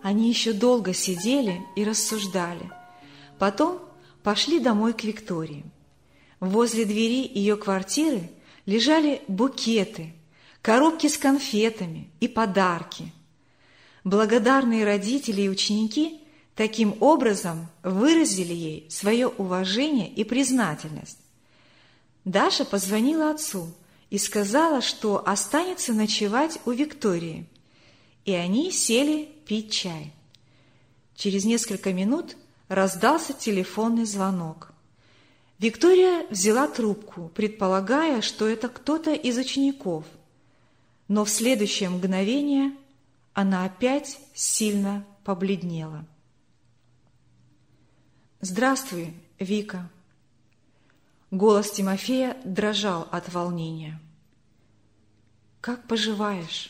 Они еще долго сидели и рассуждали. Потом пошли домой к Виктории. Возле двери ее квартиры лежали букеты, коробки с конфетами и подарки. Благодарные родители и ученики таким образом выразили ей свое уважение и признательность. Даша позвонила отцу и сказала, что останется ночевать у Виктории, и они сели пить чай. Через несколько минут раздался телефонный звонок. Виктория взяла трубку, предполагая, что это кто-то из учеников, но в следующее мгновение она опять сильно побледнела. «Здравствуй, Вика!» Голос Тимофея дрожал от волнения. «Как поживаешь?»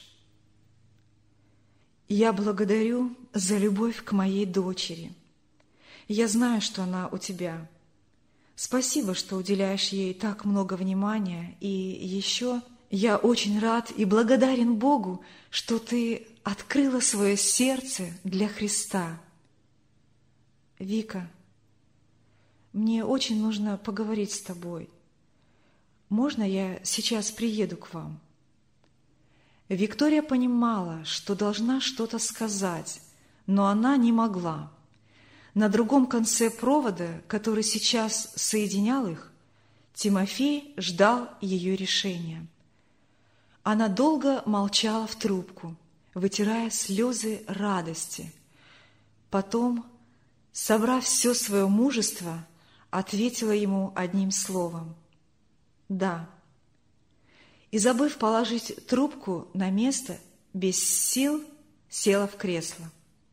«Я благодарю за любовь к моей дочери. Я знаю, что она у тебя. Спасибо, что уделяешь ей так много внимания. И еще я очень рад и благодарен Богу, что ты открыла свое сердце для Христа. Вика, мне очень нужно поговорить с тобой. Можно я сейчас приеду к вам?» Виктория понимала, что должна что-то сказать, но она не могла. На другом конце провода, который сейчас соединял их, Тимофей ждал ее решения. Она долго молчала в трубку, вытирая слезы радости. Потом, собрав все свое мужество, ответила ему одним словом: «Да». И, забыв положить трубку на место, без сил села в кресло.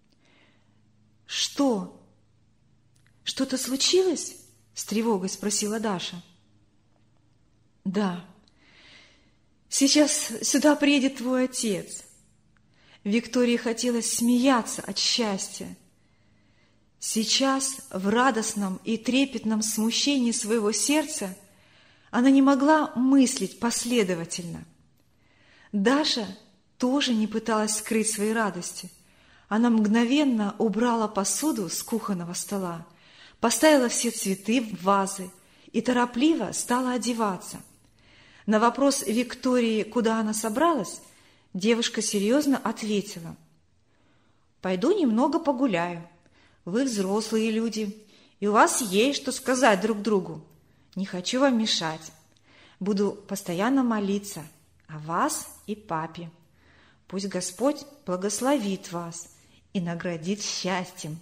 «Что? Что-то случилось?» — с тревогой спросила Даша. «Да. Сейчас сюда приедет твой отец». Виктории хотелось смеяться от счастья. Сейчас, в радостном и трепетном смущении своего сердца, она не могла мыслить последовательно. Даша тоже не пыталась скрыть своей радости. Она мгновенно убрала посуду с кухонного стола, поставила все цветы в вазы и торопливо стала одеваться. На вопрос Виктории, куда она собралась, девушка серьезно ответила: «Пойду немного погуляю. Вы взрослые люди, и у вас есть что сказать друг другу. Не хочу вам мешать. Буду постоянно молиться о вас и папе. Пусть Господь благословит вас и наградит счастьем».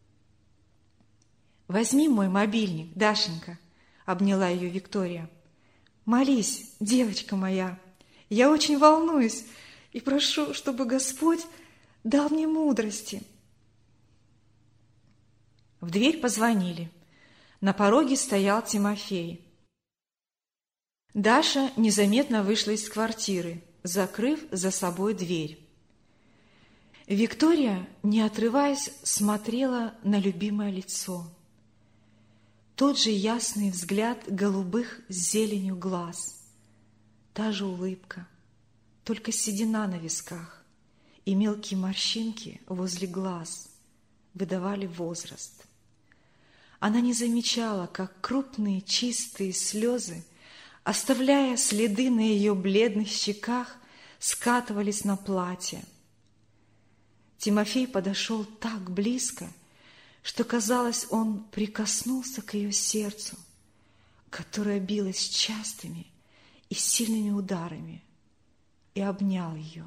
«Возьми мой мобильник, Дашенька», — обняла ее Виктория. «Молись, девочка моя. Я очень волнуюсь и прошу, чтобы Господь дал мне мудрости». В дверь позвонили. На пороге стоял Тимофей. Даша незаметно вышла из квартиры, закрыв за собой дверь. Виктория, не отрываясь, смотрела на любимое лицо. Тот же ясный взгляд голубых с зеленью глаз, та же улыбка, только седина на висках и мелкие морщинки возле глаз выдавали возраст. Она не замечала, как крупные чистые слезы, оставляя следы на ее бледных щеках, скатывались на платье. Тимофей подошел так близко, что, казалось, он прикоснулся к ее сердцу, которое билось частыми и сильными ударами, и обнял ее.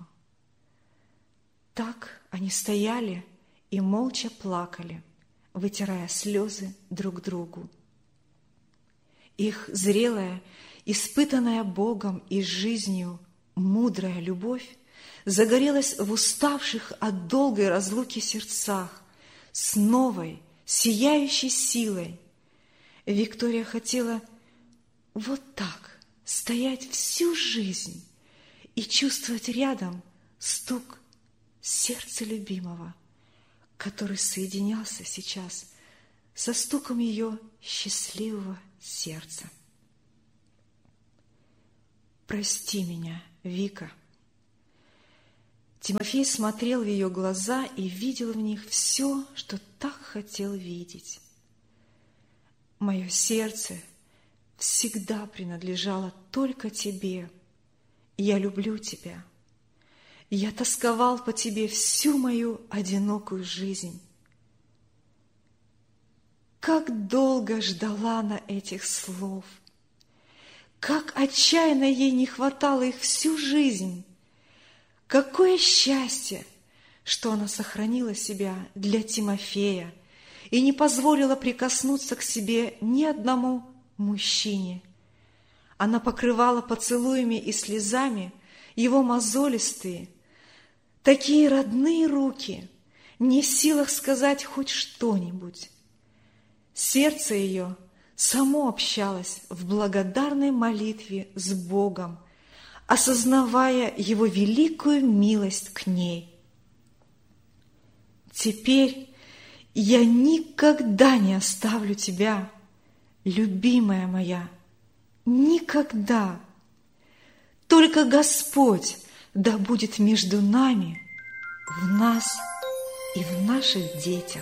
Так они стояли и молча плакали, вытирая слезы друг другу. Их зрелая, испытанная Богом и жизнью мудрая любовь загорелась в уставших от долгой разлуки сердцах с новой, сияющей силой. Виктория хотела вот так стоять всю жизнь и чувствовать рядом стук сердца любимого, который соединялся сейчас со стуком ее счастливого сердца. «Прости меня, Вика». Тимофей смотрел в ее глаза и видел в них все, что так хотел видеть. «Мое сердце всегда принадлежало только тебе. Я люблю тебя. Я тосковал по тебе всю мою одинокую жизнь». Как долго ждала она этих слов! Как отчаянно ей не хватало их всю жизнь! Какое счастье, что она сохранила себя для Тимофея и не позволила прикоснуться к себе ни одному мужчине. Она покрывала поцелуями и слезами его мозолистые, такие родные руки, не в силах сказать хоть что-нибудь. Сердце ее само общалось в благодарной молитве с Богом, осознавая Его великую милость к ней. «Теперь я никогда не оставлю тебя, любимая моя, никогда. Только Господь да будет между нами, в нас и в наших детях».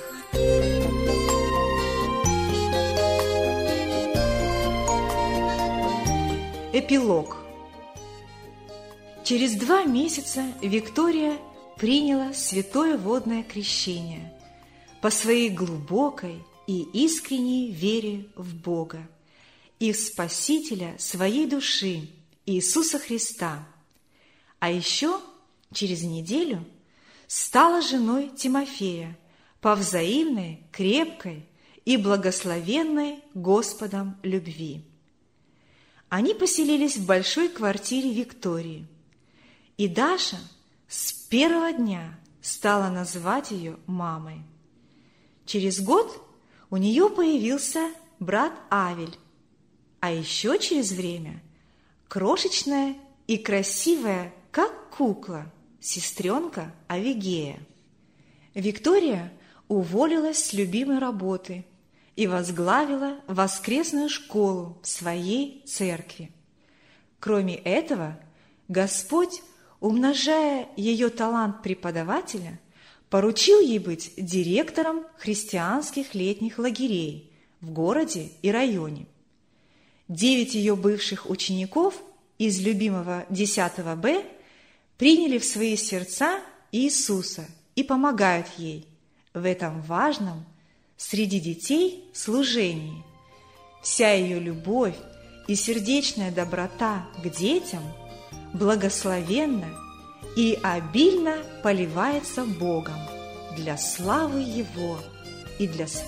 Эпилог. Через 2 месяца Виктория приняла святое водное крещение по своей глубокой и искренней вере в Бога и в Спасителя своей души Иисуса Христа. А еще через неделю стала женой Тимофея по взаимной, крепкой и благословенной Господом любви. Они поселились в большой квартире Виктории, и Даша с первого дня стала называть ее мамой. Через год у нее появился брат Авель, а еще через время крошечная и красивая, как кукла, сестренка Авигея. Виктория уволилась с любимой работы и возглавила воскресную школу в своей церкви. Кроме этого, Господь, умножая ее талант преподавателя, поручил ей быть директором христианских летних лагерей в городе и районе. 9 ее бывших учеников из любимого 10 Б приняли в свои сердца Иисуса и помогают ей в этом важном среди детей служении. Вся ее любовь и сердечная доброта к детям благословенно и обильно поливается Богом для славы Его и для